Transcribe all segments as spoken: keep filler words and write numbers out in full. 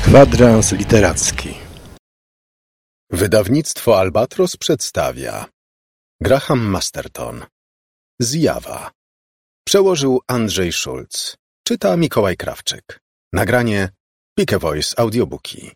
Kwadrans literacki. Wydawnictwo Albatros przedstawia Graham Masterton. Zjawa. Przełożył Andrzej Szulc. Czyta Mikołaj Krawczyk. Nagranie Pike Voice Audiobooki.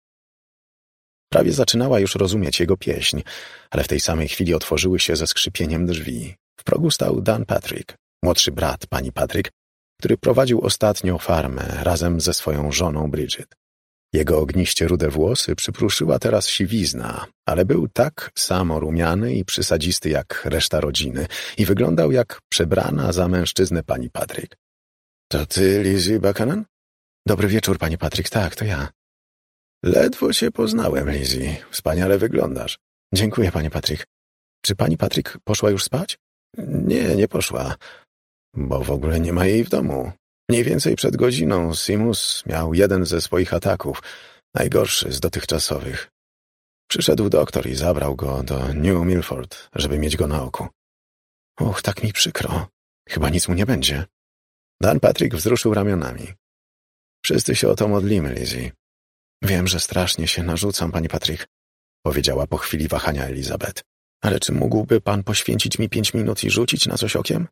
Prawie zaczynała już rozumieć jego pieśń, ale w tej samej chwili otworzyły się ze skrzypieniem drzwi. W progu stał Dan Patrick, młodszy brat pani Patrick, który prowadził ostatnio farmę razem ze swoją żoną Bridget. Jego ogniście rude włosy przypruszyła teraz siwizna, ale był tak samo rumiany i przysadzisty jak reszta rodziny i wyglądał jak przebrana za mężczyznę pani Patrick. — To ty, Lizzie Buchanan? — Dobry wieczór, panie Patrick. Tak, to ja. — Ledwo cię poznałem, Lizzie. Wspaniale wyglądasz. — Dziękuję, panie Patrick. Czy pani Patrick poszła już spać? — Nie, nie poszła, bo w ogóle nie ma jej w domu. Mniej więcej przed godziną Simus miał jeden ze swoich ataków, najgorszy z dotychczasowych. Przyszedł doktor i zabrał go do New Milford, żeby mieć go na oku. Och, tak mi przykro. Chyba nic mu nie będzie. Dan Patrick wzruszył ramionami. Wszyscy się o to modlimy, Lizzie. Wiem, że strasznie się narzucam, pani Patrick, powiedziała po chwili wahania Elizabeth. Ale czy mógłby pan poświęcić mi pięć minut i rzucić na coś okiem?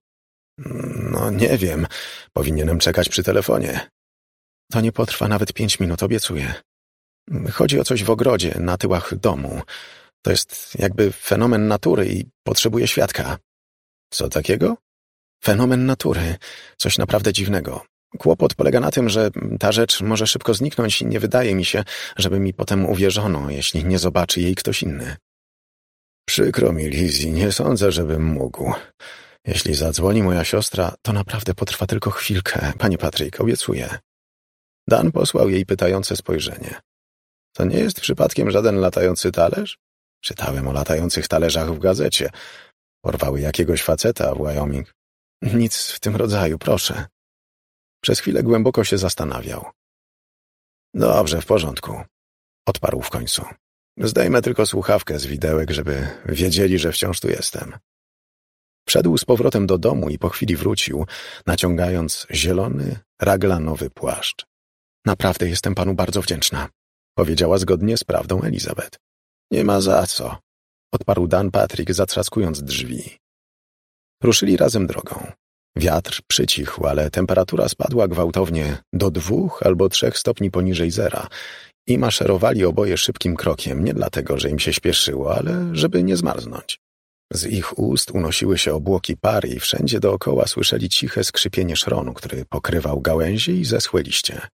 No, nie wiem. Powinienem czekać przy telefonie. To nie potrwa nawet pięć minut, obiecuję. Chodzi o coś w ogrodzie, na tyłach domu. To jest jakby fenomen natury i potrzebuje świadka. Co takiego? Fenomen natury. Coś naprawdę dziwnego. Kłopot polega na tym, że ta rzecz może szybko zniknąć i nie wydaje mi się, żeby mi potem uwierzono, jeśli nie zobaczy jej ktoś inny. Przykro mi, Lizzie, nie sądzę, żebym mógł. Jeśli zadzwoni moja siostra, to naprawdę potrwa tylko chwilkę, panie Patrick, obiecuję. Dan posłał jej pytające spojrzenie. To nie jest przypadkiem żaden latający talerz? Czytałem o latających talerzach w gazecie. Porwały jakiegoś faceta w Wyoming. Nic w tym rodzaju, proszę. Przez chwilę głęboko się zastanawiał. Dobrze, w porządku. Odparł w końcu. Zdejmę tylko słuchawkę z widełek, żeby wiedzieli, że wciąż tu jestem. Wszedł z powrotem do domu i po chwili wrócił, naciągając zielony, raglanowy płaszcz. Naprawdę jestem panu bardzo wdzięczna, powiedziała zgodnie z prawdą Elizabeth. Nie ma za co, odparł Dan Patrick, zatrzaskując drzwi. Ruszyli razem drogą. Wiatr przycichł, ale temperatura spadła gwałtownie do dwóch albo trzech stopni poniżej zera i maszerowali oboje szybkim krokiem, nie dlatego, że im się śpieszyło, ale żeby nie zmarznąć. Z ich ust unosiły się obłoki pary i wszędzie dookoła słyszeli ciche skrzypienie szronu, który pokrywał gałęzie i zeschłe liście.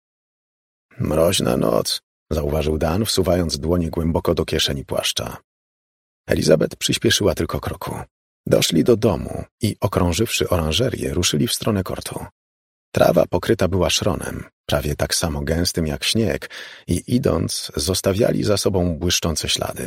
Mroźna noc, zauważył Dan, wsuwając dłonie głęboko do kieszeni płaszcza. Elizabeth przyspieszyła tylko kroku. Doszli do domu i, okrążywszy oranżerię, ruszyli w stronę kortu. Trawa pokryta była szronem, prawie tak samo gęstym jak śnieg, i idąc, zostawiali za sobą błyszczące ślady.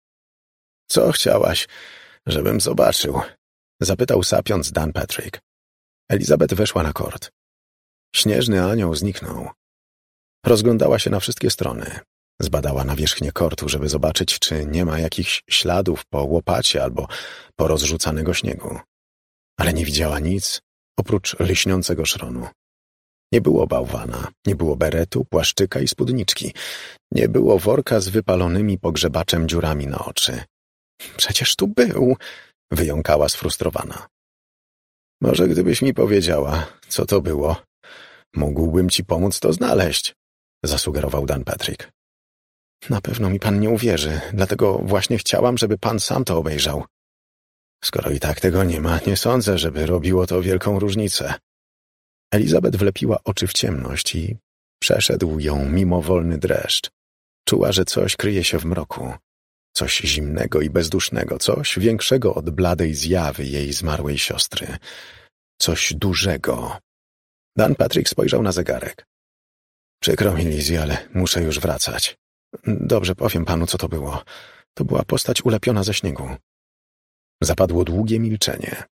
Co chciałaś, żebym zobaczył? Zapytał sapiąc Dan Patrick. Elizabeth weszła na kort. Śnieżny anioł zniknął. Rozglądała się na wszystkie strony. Zbadała nawierzchnię kortu, żeby zobaczyć, czy nie ma jakichś śladów po łopacie albo po rozrzucanego śniegu. Ale nie widziała nic, oprócz lśniącego szronu. Nie było bałwana, nie było beretu, płaszczyka i spódniczki. Nie było worka z wypalonymi pogrzebaczem dziurami na oczy. Przecież tu był, wyjąkała sfrustrowana. Może gdybyś mi powiedziała, co to było, mógłbym ci pomóc to znaleźć, zasugerował Dan Patrick. Na pewno mi pan nie uwierzy, dlatego właśnie chciałam, żeby pan sam to obejrzał. Skoro i tak tego nie ma, nie sądzę, żeby robiło to wielką różnicę. Elizabeth wlepiła oczy w ciemność i przeszedł ją mimowolny dreszcz. Czuła, że coś kryje się w mroku. Coś zimnego i bezdusznego, coś większego od bladej zjawy jej zmarłej siostry. Coś dużego. Dan Patrick spojrzał na zegarek. Przykro mi, Lizzie, ale muszę już wracać. Dobrze, powiem panu, co to było. To była postać ulepiona ze śniegu. Zapadło długie milczenie.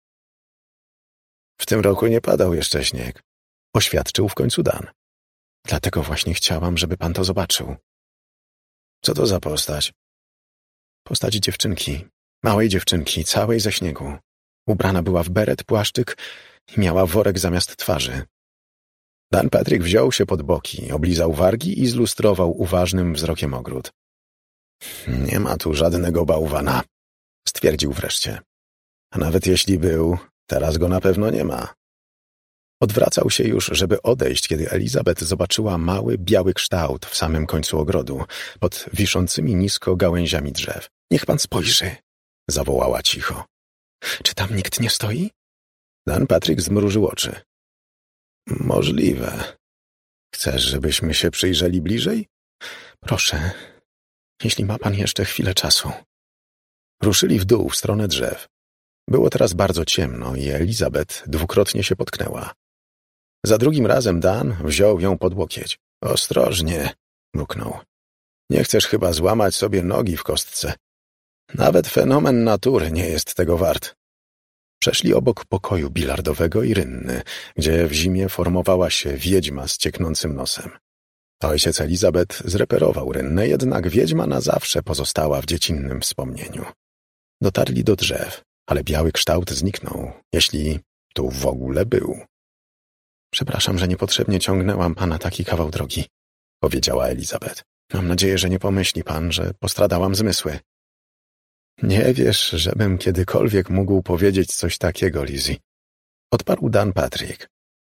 W tym roku nie padał jeszcze śnieg, oświadczył w końcu Dan. Dlatego właśnie chciałam, żeby pan to zobaczył. Co to za postać? Postać dziewczynki, małej dziewczynki, całej ze śniegu. Ubrana była w beret, płaszczyk i miała worek zamiast twarzy. Dan Patrick wziął się pod boki, oblizał wargi i zlustrował uważnym wzrokiem ogród. Nie ma tu żadnego bałwana, stwierdził wreszcie. A nawet jeśli był, teraz go na pewno nie ma. Odwracał się już, żeby odejść, kiedy Elizabeth zobaczyła mały, biały kształt w samym końcu ogrodu, pod wiszącymi nisko gałęziami drzew. Niech pan spojrzy, zawołała cicho. Czy tam nikt nie stoi? Dan Patrick zmrużył oczy. Możliwe. Chcesz, żebyśmy się przyjrzeli bliżej? Proszę, jeśli ma pan jeszcze chwilę czasu. Ruszyli w dół w stronę drzew. Było teraz bardzo ciemno i Elizabeth dwukrotnie się potknęła. Za drugim razem Dan wziął ją pod łokieć. Ostrożnie, mruknął. Nie chcesz chyba złamać sobie nogi w kostce. Nawet fenomen natury nie jest tego wart. Przeszli obok pokoju bilardowego i rynny, gdzie w zimie formowała się wiedźma z cieknącym nosem. Ojciec Elizabeth zreperował rynnę, jednak wiedźma na zawsze pozostała w dziecinnym wspomnieniu. Dotarli do drzew, ale biały kształt zniknął, jeśli tu w ogóle był. Przepraszam, że niepotrzebnie ciągnęłam pana taki kawał drogi, powiedziała Elizabeth. Mam nadzieję, że nie pomyśli pan, że postradałam zmysły. Nie wiesz, żebym kiedykolwiek mógł powiedzieć coś takiego, Lizzie, odparł Dan Patrick.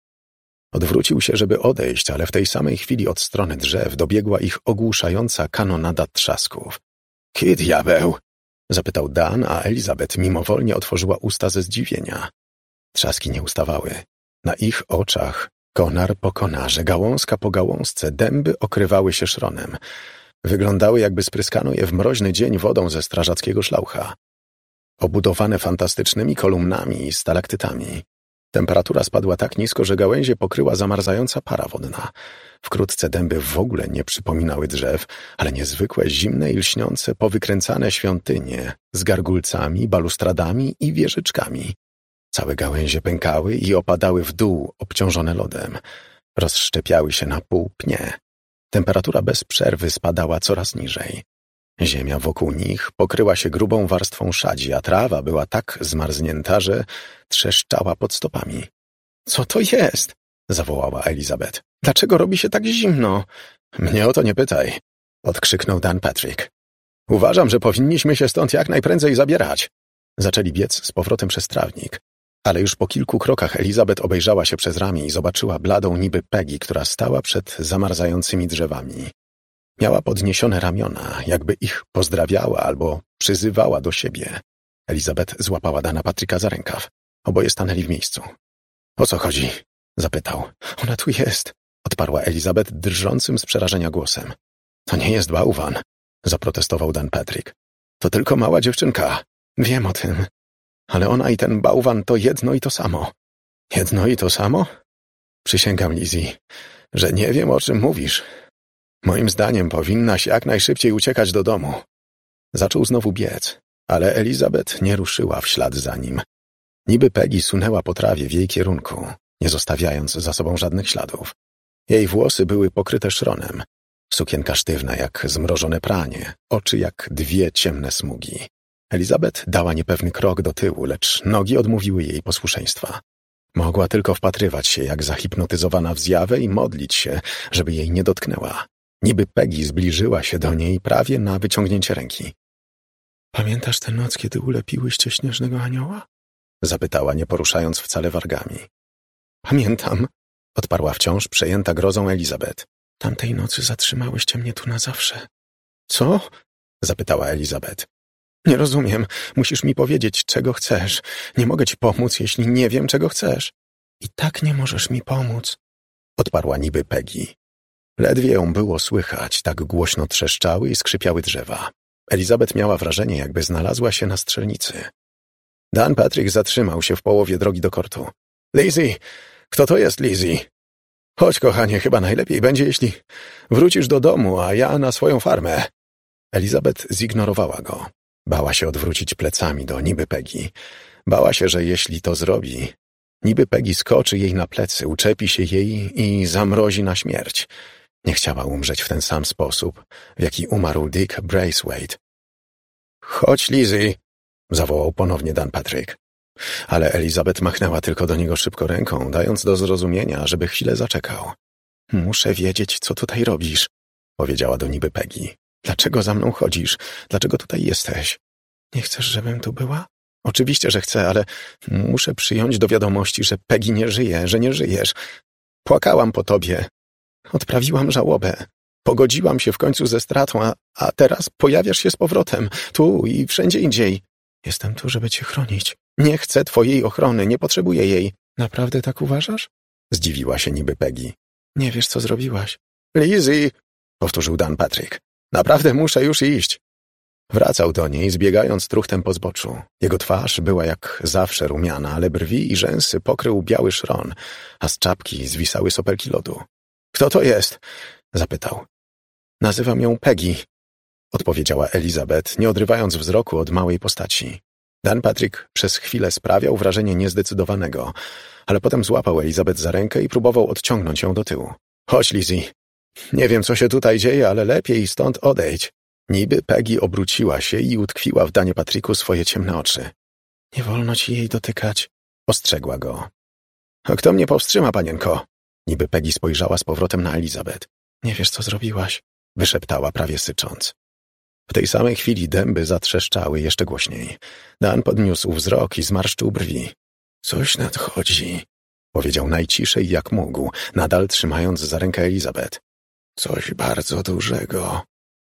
Odwrócił się, żeby odejść, ale w tej samej chwili od strony drzew dobiegła ich ogłuszająca kanonada trzasków. Ki diabeł? Zapytał Dan, a Elizabeth mimowolnie otworzyła usta ze zdziwienia. Trzaski nie ustawały. Na ich oczach, konar po konarze, gałązka po gałązce, dęby okrywały się szronem. Wyglądały, jakby spryskano je w mroźny dzień wodą ze strażackiego szlaucha. Obudowane fantastycznymi kolumnami i stalaktytami. Temperatura spadła tak nisko, że gałęzie pokryła zamarzająca para wodna. Wkrótce dęby w ogóle nie przypominały drzew, ale niezwykłe, zimne i lśniące, powykręcane świątynie z gargulcami, balustradami i wieżyczkami. Całe gałęzie pękały i opadały w dół, obciążone lodem. Rozszczepiały się na pół pnie. Temperatura bez przerwy spadała coraz niżej. Ziemia wokół nich pokryła się grubą warstwą szadzi, a trawa była tak zmarznięta, że trzeszczała pod stopami. — Co to jest? — zawołała Elizabeth. — Dlaczego robi się tak zimno? — Mnie o to nie pytaj — odkrzyknął Dan Patrick. — Uważam, że powinniśmy się stąd jak najprędzej zabierać. Zaczęli biec z powrotem przez trawnik. Ale już po kilku krokach Elizabeth obejrzała się przez ramię i zobaczyła bladą niby Peggy, która stała przed zamarzającymi drzewami. Miała podniesione ramiona, jakby ich pozdrawiała albo przyzywała do siebie. Elizabeth złapała Dana Patricka za rękaw. Oboje stanęli w miejscu. — O co chodzi? — zapytał. — Ona tu jest — odparła Elizabeth drżącym z przerażenia głosem. — To nie jest bałwan — zaprotestował Dan Patrick. — To tylko mała dziewczynka. Wiem o tym. Ale ona i ten bałwan to jedno i to samo. — Jedno i to samo? Przysięgam, Lizzie, że nie wiem, o czym mówisz. Moim zdaniem powinnaś jak najszybciej uciekać do domu. Zaczął znowu biec, ale Elizabeth nie ruszyła w ślad za nim. Niby Peggy sunęła po trawie w jej kierunku, nie zostawiając za sobą żadnych śladów. Jej włosy były pokryte szronem, sukienka sztywna jak zmrożone pranie, oczy jak dwie ciemne smugi. Elizabeth dała niepewny krok do tyłu, lecz nogi odmówiły jej posłuszeństwa. Mogła tylko wpatrywać się jak zahipnotyzowana w zjawę i modlić się, żeby jej nie dotknęła. Niby Peggy zbliżyła się do niej prawie na wyciągnięcie ręki. — Pamiętasz tę noc, kiedy ulepiłyście śnieżnego anioła? — zapytała, nie poruszając wcale wargami. — Pamiętam — odparła wciąż przejęta grozą Elizabeth. — Tamtej nocy zatrzymałyście mnie tu na zawsze. — Co? — zapytała Elizabeth. — Nie rozumiem. Musisz mi powiedzieć, czego chcesz. Nie mogę ci pomóc, jeśli nie wiem, czego chcesz. — I tak nie możesz mi pomóc — odparła niby Peggy. Ledwie ją było słychać, tak głośno trzeszczały i skrzypiały drzewa. Elizabeth miała wrażenie, jakby znalazła się na strzelnicy. Dan Patrick zatrzymał się w połowie drogi do kortu. — Lizzie! Kto to jest, Lizzie? — Chodź, kochanie, chyba najlepiej będzie, jeśli wrócisz do domu, a ja na swoją farmę. Elizabeth zignorowała go. Bała się odwrócić plecami do niby Peggy. Bała się, że jeśli to zrobi, niby Peggy skoczy jej na plecy, uczepi się jej i zamrozi na śmierć. Nie chciała umrzeć w ten sam sposób, w jaki umarł Dick Braithwaite. — Chodź, Lizzie! — zawołał ponownie Dan Patrick. Ale Elizabeth machnęła tylko do niego szybko ręką, dając do zrozumienia, żeby chwilę zaczekał. Muszę wiedzieć, co tutaj robisz, powiedziała do niby Peggy. Dlaczego za mną chodzisz? Dlaczego tutaj jesteś? Nie chcesz, żebym tu była? Oczywiście, że chcę, ale muszę przyjąć do wiadomości, że Peggy nie żyje, że nie żyjesz. Płakałam po tobie. Odprawiłam żałobę. Pogodziłam się w końcu ze stratą, a, a teraz pojawiasz się z powrotem, tu i wszędzie indziej. Jestem tu, żeby cię chronić. Nie chcę twojej ochrony, nie potrzebuję jej. Naprawdę tak uważasz? Zdziwiła się niby Peggy. Nie wiesz, co zrobiłaś. Lizzie, powtórzył Dan Patrick. Naprawdę muszę już iść. Wracał do niej, zbiegając truchtem po zboczu. Jego twarz była jak zawsze rumiana, ale brwi i rzęsy pokrył biały szron, a z czapki zwisały sopelki lodu. Kto to jest? Zapytał. Nazywam ją Peggy, odpowiedziała Elizabeth, nie odrywając wzroku od małej postaci. Dan Patrick przez chwilę sprawiał wrażenie niezdecydowanego, ale potem złapał Elizabeth za rękę i próbował odciągnąć ją do tyłu. Chodź, Lizzie. Nie wiem, co się tutaj dzieje, ale lepiej stąd odejdź. Niby Peggy obróciła się i utkwiła w Danie Patricku swoje ciemne oczy. Nie wolno ci jej dotykać, ostrzegła go. A kto mnie powstrzyma, panienko? Niby Peggy spojrzała z powrotem na Elizabeth. Nie wiesz, co zrobiłaś, wyszeptała prawie sycząc. W tej samej chwili dęby zatrzeszczały jeszcze głośniej. Dan podniósł wzrok i zmarszczył brwi. Coś nadchodzi, powiedział najciszej jak mógł, nadal trzymając za rękę Elizabeth. Coś bardzo dużego.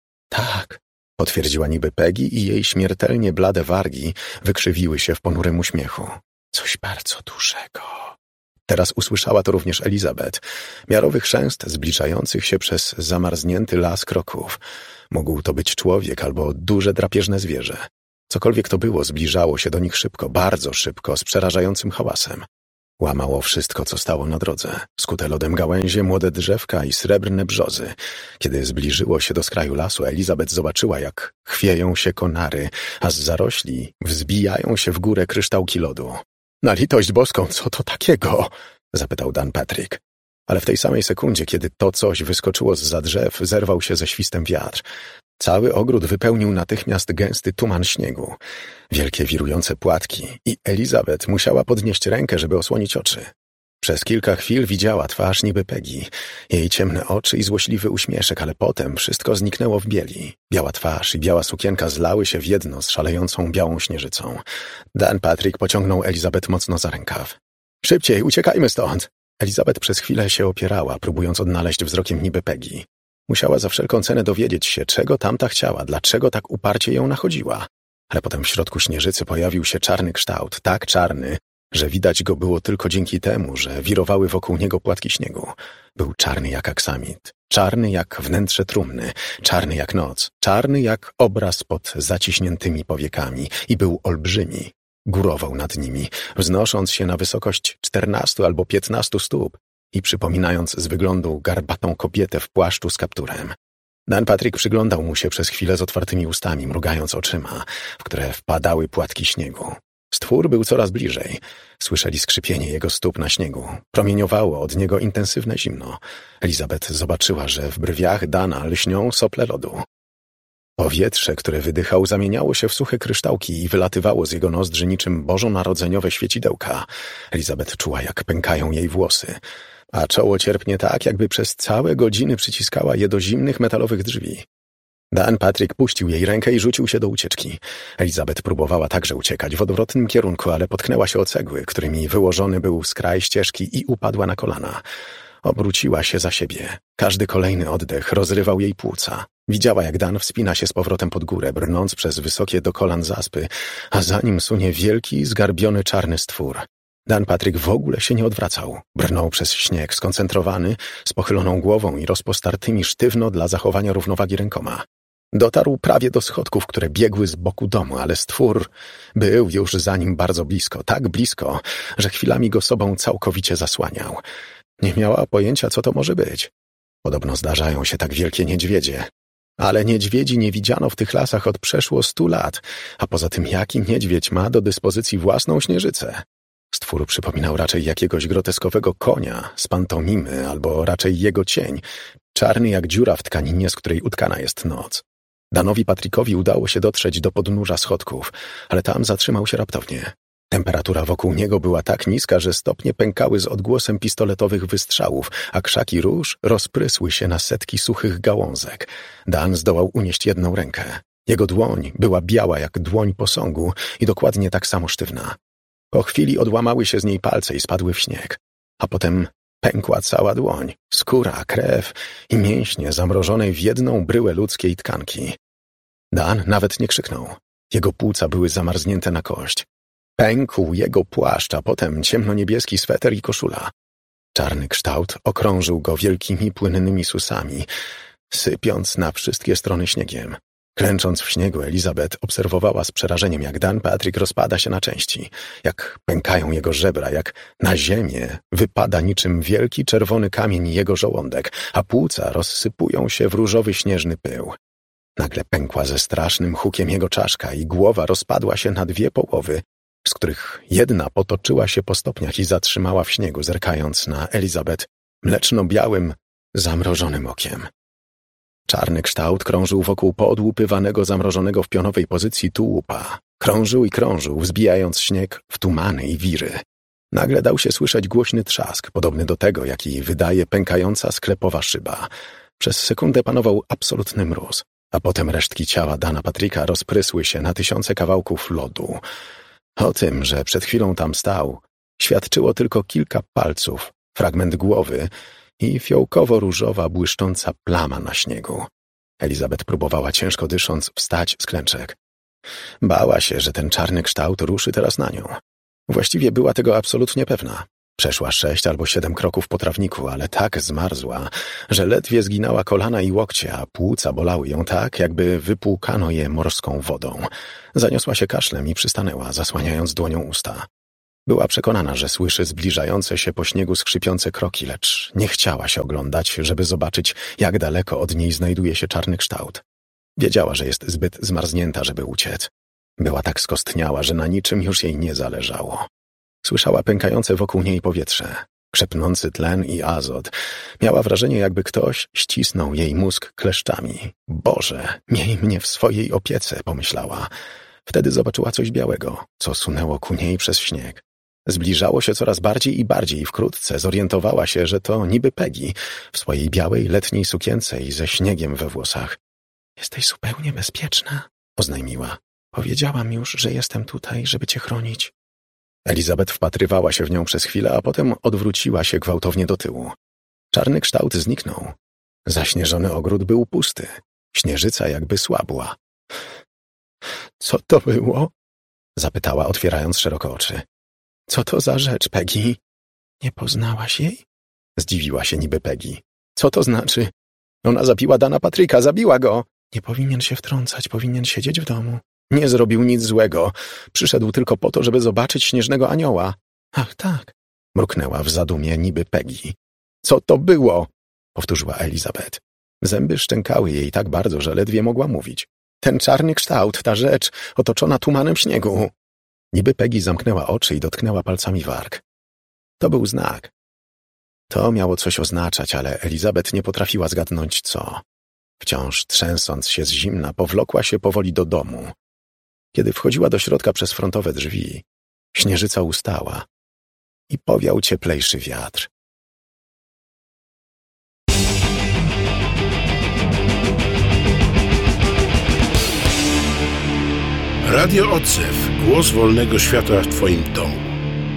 Tak, potwierdziła niby Peggy i jej śmiertelnie blade wargi wykrzywiły się w ponurym uśmiechu. Coś bardzo dużego. Teraz usłyszała to również Elizabeth. Miarowy chrzęst zbliżających się przez zamarznięty las kroków. Mógł to być człowiek albo duże drapieżne zwierzę. Cokolwiek to było, zbliżało się do nich szybko, bardzo szybko, z przerażającym hałasem. Łamało wszystko, co stało na drodze. Skute lodem gałęzie, młode drzewka i srebrne brzozy. Kiedy zbliżyło się do skraju lasu, Elizabeth zobaczyła, jak chwieją się konary, a z zarośli wzbijają się w górę kryształki lodu. Na litość boską, co to takiego? Zapytał Dan Patrick. Ale w tej samej sekundzie, kiedy to coś wyskoczyło zza drzew, zerwał się ze świstem wiatr. Cały ogród wypełnił natychmiast gęsty tuman śniegu. Wielkie wirujące płatki i Elizabeth musiała podnieść rękę, żeby osłonić oczy. Przez kilka chwil widziała twarz niby Peggy, jej ciemne oczy i złośliwy uśmieszek, ale potem wszystko zniknęło w bieli. Biała twarz i biała sukienka zlały się w jedno z szalejącą białą śnieżycą. Dan Patrick pociągnął Elizabeth mocno za rękaw. Szybciej, uciekajmy stąd! Elizabeth przez chwilę się opierała, próbując odnaleźć wzrokiem niby Peggy. Musiała za wszelką cenę dowiedzieć się, czego tamta chciała, dlaczego tak uparcie ją nachodziła. Ale potem w środku śnieżycy pojawił się czarny kształt, tak czarny, że widać go było tylko dzięki temu, że wirowały wokół niego płatki śniegu. Był czarny jak aksamit, czarny jak wnętrze trumny, czarny jak noc, czarny jak obraz pod zaciśniętymi powiekami i był olbrzymi. Górował nad nimi, wznosząc się na wysokość czternastu albo piętnastu stóp i przypominając z wyglądu garbatą kobietę w płaszczu z kapturem. Dan Patrick przyglądał mu się przez chwilę z otwartymi ustami, mrugając oczyma, w które wpadały płatki śniegu. Stwór był coraz bliżej. Słyszeli skrzypienie jego stóp na śniegu. Promieniowało od niego intensywne zimno. Elizabeth zobaczyła, że w brwiach Dana lśnią sople lodu. Powietrze, które wydychał, zamieniało się w suche kryształki i wylatywało z jego nozdrzy niczym bożonarodzeniowe świecidełka. Elizabeth czuła, jak pękają jej włosy, a czoło cierpnie tak, jakby przez całe godziny przyciskała je do zimnych metalowych drzwi. Dan Patrick puścił jej rękę i rzucił się do ucieczki. Elizabeth próbowała także uciekać w odwrotnym kierunku, ale potknęła się o cegły, którymi wyłożony był skraj ścieżki i upadła na kolana. Obróciła się za siebie. Każdy kolejny oddech rozrywał jej płuca. Widziała, jak Dan wspina się z powrotem pod górę, brnąc przez wysokie do kolan zaspy, a za nim sunie wielki, zgarbiony czarny stwór. Dan Patrick w ogóle się nie odwracał. Brnął przez śnieg, skoncentrowany, z pochyloną głową i rozpostartymi sztywno dla zachowania równowagi rękoma. Dotarł prawie do schodków, które biegły z boku domu, ale stwór był już za nim bardzo blisko, tak blisko, że chwilami go sobą całkowicie zasłaniał. Nie miała pojęcia, co to może być. Podobno zdarzają się tak wielkie niedźwiedzie. Ale niedźwiedzi nie widziano w tych lasach od przeszło stu lat, a poza tym jaki niedźwiedź ma do dyspozycji własną śnieżycę? Stwór przypominał raczej jakiegoś groteskowego konia z pantomimy, albo raczej jego cień, czarny jak dziura w tkaninie, z której utkana jest noc. Danowi Patrickowi udało się dotrzeć do podnóża schodków, ale tam zatrzymał się raptownie. Temperatura wokół niego była tak niska, że stopnie pękały z odgłosem pistoletowych wystrzałów, a krzaki róż rozprysły się na setki suchych gałązek. Dan zdołał unieść jedną rękę. Jego dłoń była biała jak dłoń posągu i dokładnie tak samo sztywna. Po chwili odłamały się z niej palce i spadły w śnieg. A potem pękła cała dłoń, skóra, krew i mięśnie zamrożone w jedną bryłę ludzkiej tkanki. Dan nawet nie krzyknął. Jego płuca były zamarznięte na kość. Pękł jego płaszcz, a potem ciemno-niebieski sweter i koszula. Czarny kształt okrążył go wielkimi płynnymi susami, sypiąc na wszystkie strony śniegiem. Klęcząc w śniegu, Elizabeth obserwowała z przerażeniem, jak Dan Patrick rozpada się na części, jak pękają jego żebra, jak na ziemię wypada niczym wielki czerwony kamień jego żołądek, a płuca rozsypują się w różowy śnieżny pył. Nagle pękła ze strasznym hukiem jego czaszka i głowa rozpadła się na dwie połowy, z których jedna potoczyła się po stopniach i zatrzymała w śniegu, zerkając na Elizabeth mleczno-białym, zamrożonym okiem. Czarny kształt krążył wokół poodłupywanego, zamrożonego w pionowej pozycji tułupa. Krążył i krążył, wzbijając śnieg w tumany i wiry. Nagle dał się słyszeć głośny trzask, podobny do tego, jaki wydaje pękająca sklepowa szyba. Przez sekundę panował absolutny mróz, a potem resztki ciała Dana Patricka rozprysły się na tysiące kawałków lodu. O tym, że przed chwilą tam stał, świadczyło tylko kilka palców, fragment głowy i fiołkowo-różowa, błyszcząca plama na śniegu. Elizabeth próbowała, ciężko dysząc, wstać z klęczek. Bała się, że ten czarny kształt ruszy teraz na nią. Właściwie była tego absolutnie pewna. Przeszła sześć albo siedem kroków po trawniku, ale tak zmarzła, że ledwie zginęła kolana i łokcie, a płuca bolały ją tak, jakby wypłukano je morską wodą. Zaniosła się kaszlem i przystanęła, zasłaniając dłonią usta. Była przekonana, że słyszy zbliżające się po śniegu skrzypiące kroki, lecz nie chciała się oglądać, żeby zobaczyć, jak daleko od niej znajduje się czarny kształt. Wiedziała, że jest zbyt zmarznięta, żeby uciec. Była tak skostniała, że na niczym już jej nie zależało. Słyszała pękające wokół niej powietrze, krzepnący tlen i azot. Miała wrażenie, jakby ktoś ścisnął jej mózg kleszczami. Boże, miej mnie w swojej opiece, pomyślała. Wtedy zobaczyła coś białego, co sunęło ku niej przez śnieg. Zbliżało się coraz bardziej i bardziej i wkrótce zorientowała się, że to niby Peggy w swojej białej letniej sukience i ze śniegiem we włosach. Jesteś zupełnie bezpieczna, oznajmiła. Powiedziałam już, że jestem tutaj, żeby cię chronić. Elizabeth wpatrywała się w nią przez chwilę, a potem odwróciła się gwałtownie do tyłu. Czarny kształt zniknął. Zaśnieżony ogród był pusty. Śnieżyca jakby słabła. Co to było? Zapytała, otwierając szeroko oczy. Co to za rzecz, Peggy? Nie poznałaś jej? Zdziwiła się niby Peggy. Co to znaczy? Ona zabiła Dana Patricka, zabiła go. Nie powinien się wtrącać, powinien siedzieć w domu. Nie zrobił nic złego. Przyszedł tylko po to, żeby zobaczyć śnieżnego anioła. Ach, tak, mruknęła w zadumie niby Peggy. Co to było? Powtórzyła Elizabeth. Zęby szczękały jej tak bardzo, że ledwie mogła mówić. Ten czarny kształt, ta rzecz, otoczona tumanem śniegu. Niby Peggy zamknęła oczy i dotknęła palcami warg. To był znak. To miało coś oznaczać, ale Elizabeth nie potrafiła zgadnąć co. Wciąż trzęsąc się z zimna, powlokła się powoli do domu. Kiedy wchodziła do środka przez frontowe drzwi, śnieżyca ustała i powiał cieplejszy wiatr. Radio Odzew. Głos wolnego świata w Twoim domu.